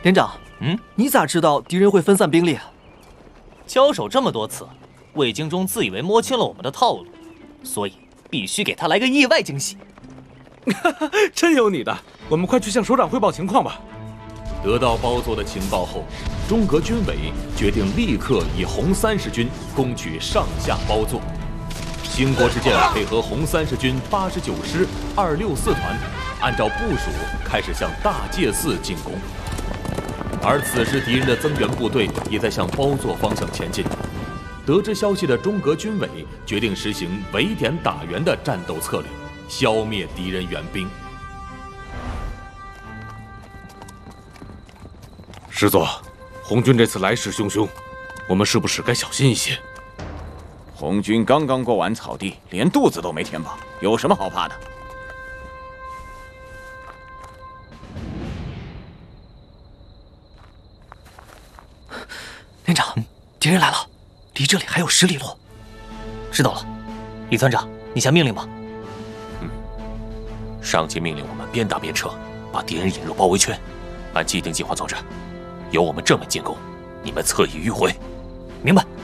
连长，你咋知道敌人会分散兵力啊？ 交手这么多次，魏京中自以为摸清了我们的套路，所以必须给他来个意外惊喜。 真有你的！我们快去向首长汇报情况吧。 得到包座的情报后，中革军委决定立刻以红30军攻取上下包座。兴国之剑配合红30军89师264团，按照部署开始向大界寺进攻。而此时敌人的增援部队也在向包座方向前进。得知消息的中革军委决定实行围点打援的战斗策略，消灭敌人援兵。 师座，红军这次来势汹汹，我们是不是该小心一些？ 红军刚刚过完草地，连肚子都没填饱，有什么好怕的？ 连长，敌人来了，离这里还有10里路。 知道了，李团长，你下命令吧。 上级命令我们边打边撤，把敌人引入包围圈，按既定计划作战，由我们正面进攻，你们侧翼迂回。 明白。